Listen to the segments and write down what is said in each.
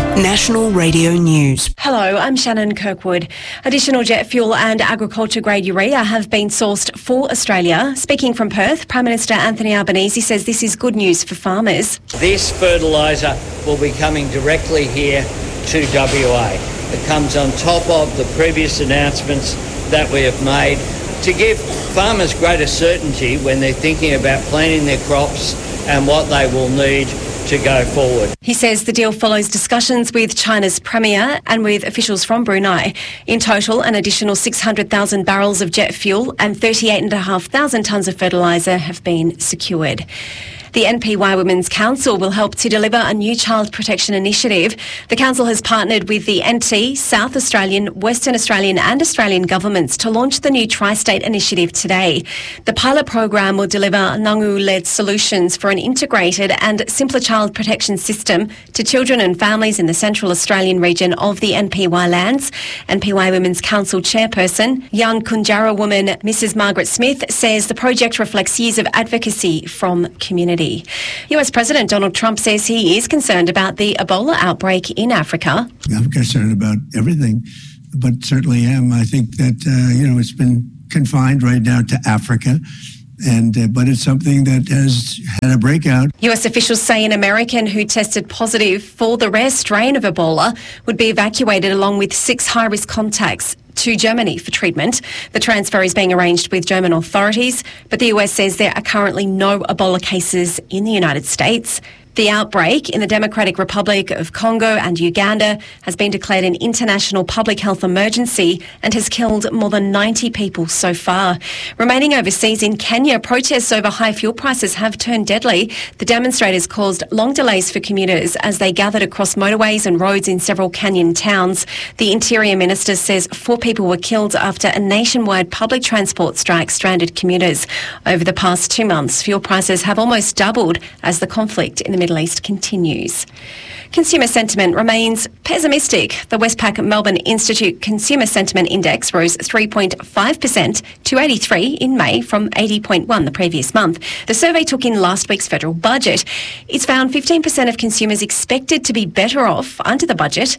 National Radio News. Hello, I'm Shannon Kirkwood. Additional jet fuel and agriculture-grade urea have been sourced for Australia. Speaking from Perth, Prime Minister Anthony Albanese says this is good news for farmers. This fertiliser will be coming directly here to WA. It comes on top of the previous announcements that we have made to give farmers greater certainty when they're thinking about planting their crops and what they will need to go forward. He says the deal follows discussions with China's Premier and with officials from Brunei. In total, an additional 600,000 barrels of jet fuel and 38,500 tonnes of fertiliser have been secured. The NPY Women's Council will help to deliver a new child protection initiative. The council has partnered with the NT, South Australian, Western Australian and Australian governments to launch the new Tri-State initiative today. The pilot program will deliver Nangu-led solutions for an integrated and simpler child protection system to children and families in the Central Australian region of the NPY lands. NPY Women's Council chairperson, young Kunjara woman Mrs. Margaret Smith says the project reflects years of advocacy from community. US President Donald Trump says he is concerned about the Ebola outbreak in Africa. I'm concerned about everything, but certainly am. I think that, it's been confined right now to Africa. But it's something that has had a breakout. US officials say an American who tested positive for the rare strain of Ebola would be evacuated along with 6 high-risk contacts to Germany for treatment. The transfer is being arranged with German authorities, but the US says there are currently no Ebola cases in the United States. The outbreak in the Democratic Republic of Congo and Uganda has been declared an international public health emergency and has killed more than 90 people so far. Remaining overseas in Kenya, protests over high fuel prices have turned deadly. The demonstrators caused long delays for commuters as they gathered across motorways and roads in several Kenyan towns. The Interior Minister says 4 people were killed after a nationwide public transport strike stranded commuters. Over the past 2 months, fuel prices have almost doubled as the conflict in the Middle East continues. Consumer sentiment remains pessimistic. The Westpac Melbourne Institute Consumer Sentiment Index rose 3.5% to 83 in May from 80.1 the previous month. The survey took in last week's federal budget. It's found 15% of consumers expected to be better off under the budget,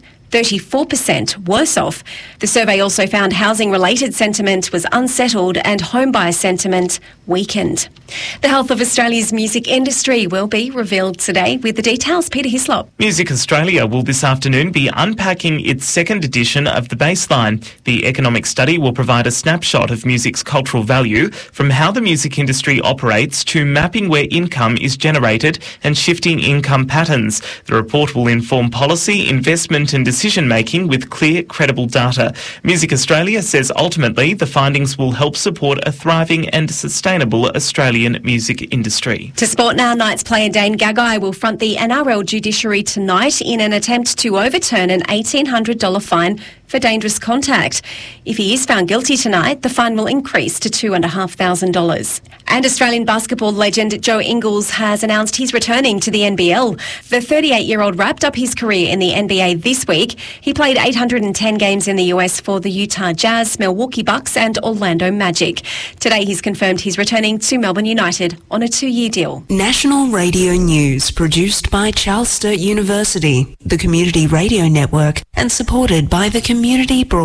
34% worse off. The survey also found housing-related sentiment was unsettled and homebuyer sentiment weakened. The health of Australia's music industry will be revealed today. With the details, Peter Hislop. Music Australia will this afternoon be unpacking its second edition of The Baseline. The economic study will provide a snapshot of music's cultural value from how the music industry operates to mapping where income is generated and shifting income patterns. The report will inform policy, investment and decision-making with clear, credible data. Music Australia says ultimately the findings will help support a thriving and sustainable Australian music industry. To sport now, Knights player Dane Gagai will front the NRL judiciary tonight in an attempt to overturn an $1,800 fine for dangerous contact. If he is found guilty tonight, the fine will increase to $2,500. And Australian basketball legend Joe Ingles has announced he's returning to the NBL. The 38-year-old wrapped up his career in the NBA this week. He played 810 games in the US for the Utah Jazz, Milwaukee Bucks and Orlando Magic. Today he's confirmed he's returning to Melbourne United on a 2-year deal. National Radio News, produced by Charles Sturt University, the Community Radio Network, and supported by the Community Broadcast.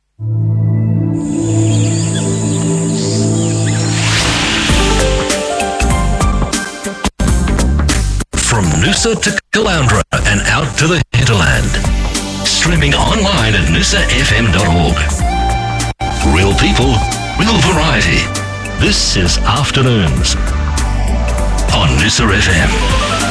From Noosa to Caloundra and out to the hinterland. Streaming online at noosafm.org. Real people, real variety. This is Afternoons on Noosa FM.